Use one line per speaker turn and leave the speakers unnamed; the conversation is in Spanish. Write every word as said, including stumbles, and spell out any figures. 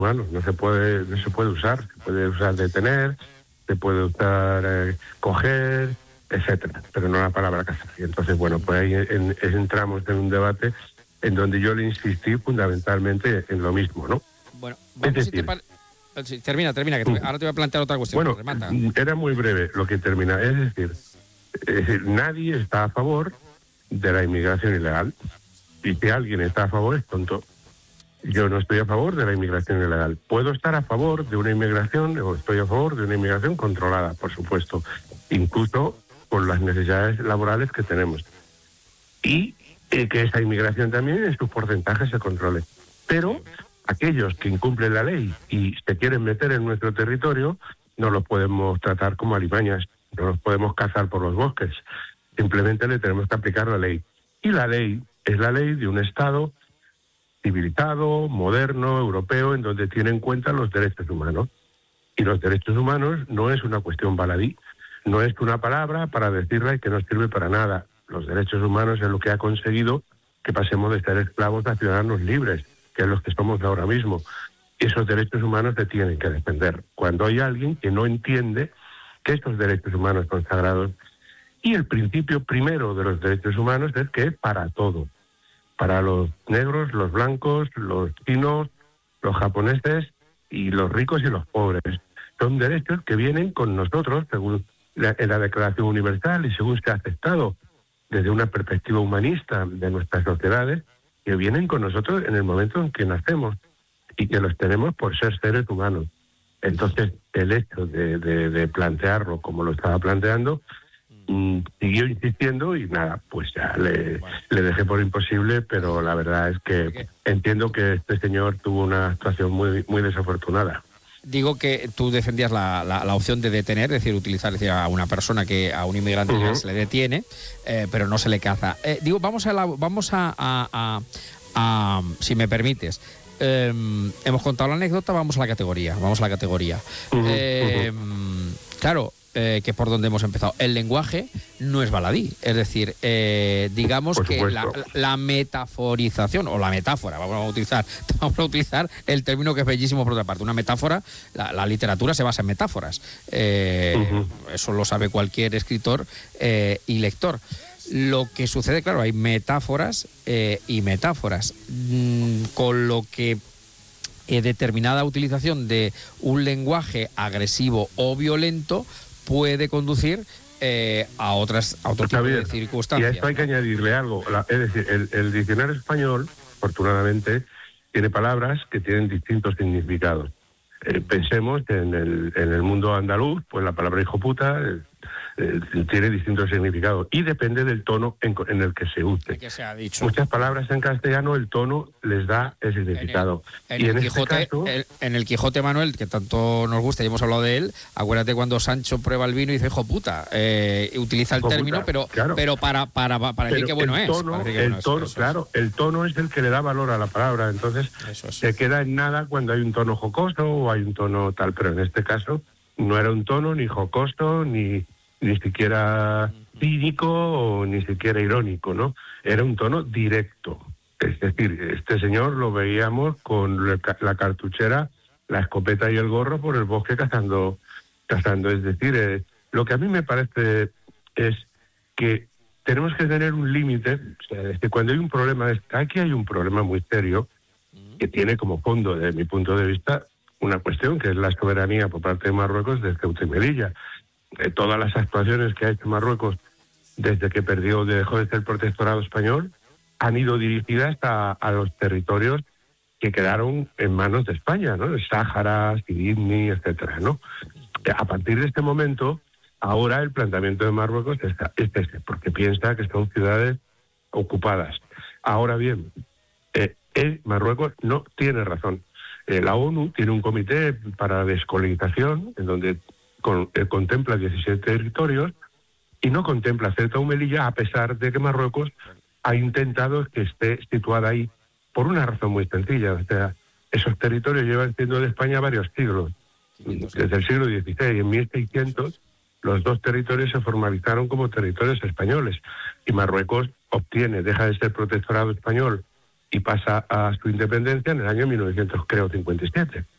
humanos, no se puede, no se puede usar, se puede usar detener, se puede usar eh, coger, etcétera, pero no la palabra cazar. Y entonces, bueno, pues ahí en, en, entramos en un debate en donde yo le insistí fundamentalmente en lo mismo, ¿no?
Bueno, vamos es decir, si te sí, termina, termina, que te, ahora te voy a plantear otra cuestión.
Bueno, remata. Era muy breve lo que termina, es decir, es decir, nadie está a favor de la inmigración ilegal, y si alguien está a favor es tonto. Yo no estoy a favor de la inmigración ilegal. Puedo estar a favor de una inmigración, o estoy a favor de una inmigración controlada, por supuesto, incluso con las necesidades laborales que tenemos. Y eh, que esa inmigración también en sus porcentajes se controle. Pero aquellos que incumplen la ley y se quieren meter en nuestro territorio, no los podemos tratar como alimañas, no los podemos cazar por los bosques. Simplemente le tenemos que aplicar la ley. Y la ley es la ley de un Estado civilizado, moderno, europeo, en donde tiene en cuenta los derechos humanos. Y los derechos humanos no es una cuestión baladí, no es una palabra para decirla y que no sirve para nada. Los derechos humanos es lo que ha conseguido que pasemos de ser esclavos a ciudadanos libres, que es los que somos ahora mismo. Y esos derechos humanos se tienen que defender. Cuando hay alguien que no entiende que estos derechos humanos son sagrados, y el principio primero de los derechos humanos es que es para todo. Para los negros, los blancos, los chinos, los japoneses y los ricos y los pobres. Son derechos que vienen con nosotros, según la, en la Declaración Universal y según se ha aceptado desde una perspectiva humanista de nuestras sociedades, que vienen con nosotros en el momento en que nacemos y que los tenemos por ser seres humanos. Entonces, el hecho de, de, de plantearlo como lo estaba planteando, siguió insistiendo y nada, pues ya le, bueno. le dejé por imposible, pero la verdad es que entiendo que este señor tuvo una actuación muy muy desafortunada.
Digo que tú defendías la, la, la opción de detener, es decir, utilizar es decir, a una persona, que a un inmigrante uh-huh. se le detiene, eh, pero no se le caza. Eh, digo, vamos a, la, vamos a, a, a, a, si me permites, eh, hemos contado la anécdota, vamos a la categoría, vamos a la categoría. Uh-huh. Eh, uh-huh. Claro, Eh, que por donde hemos empezado. El lenguaje no es baladí, es decir, eh, digamos que la, la metaforización o la metáfora, vamos a utilizar vamos a utilizar el término que es bellísimo por otra parte, una metáfora, la, la literatura se basa en metáforas, eh, uh-huh. eso lo sabe cualquier escritor eh, y lector. Lo que sucede, claro, hay metáforas eh, y metáforas, mm, con lo que eh, determinada utilización de un lenguaje agresivo o violento puede conducir eh, a otras a otro tipo de circunstancias.
Y a esto hay que añadirle algo. La, es decir, el, el diccionario español, afortunadamente, tiene palabras que tienen distintos significados. Eh, pensemos en el, en el mundo andaluz, pues la palabra hijo puta eh, eh, tiene distintos significados y depende del tono en, en el que se use.
Que se ha dicho.
Muchas palabras en castellano el tono les da el significado.
En el, en
y
el
en
Quijote,
este caso,
el, en el Quijote Manuel, que tanto nos gusta y hemos hablado de él, acuérdate cuando Sancho prueba el vino y dice hijo puta, eh, utiliza el término, puta, pero
claro.
pero para para, para pero decir que bueno es.
Tono,
que
el
bueno
tono,
es,
claro, es. El tono es el que le da valor a la palabra, entonces
eso es.
se queda en nada cuando hay un tono jocoso o hay un tono tal, pero en este caso no era un tono ni jocoso ni ni siquiera cínico o ni siquiera irónico, ¿no? Era un tono directo. Es decir, este señor lo veíamos con la cartuchera, la escopeta y el gorro por el bosque cazando, cazando. Es decir, eh, lo que a mí me parece es que tenemos que tener un límite. O sea, es que cuando hay un problema, aquí hay un problema muy serio que tiene como fondo, desde mi punto de vista, una cuestión que es la soberanía por parte de Marruecos de Ceuta y Melilla. De todas las actuaciones que ha hecho Marruecos desde que perdió, dejó de ser protectorado español, han ido dirigidas a, a los territorios que quedaron en manos de España, ¿no? El Sáhara, Siribni, etcétera, ¿no? A partir de este momento, ahora el planteamiento de Marruecos es, es ese, porque piensa que son ciudades ocupadas. Ahora bien, eh, eh, Marruecos no tiene razón. Eh, la ONU tiene un comité para la descolonización, en donde Con, eh, contempla diecisiete territorios y no contempla Ceuta y Melilla, a pesar de que Marruecos ha intentado que esté situada ahí por una razón muy sencilla. O sea, esos territorios llevan siendo de España varios siglos, desde el siglo dieciséis. En mil seiscientos los dos territorios se formalizaron como territorios españoles y Marruecos obtiene, deja de ser protectorado español y pasa a su independencia en el año mil novecientos cincuenta y siete.